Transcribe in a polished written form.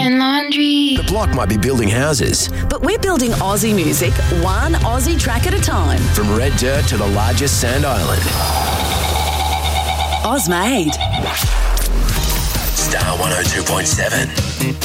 doing laundry. The block might be building houses. But we're building Aussie music, one Aussie track at a time. From red dirt to the largest sand island. Ozmade. Star 102.7.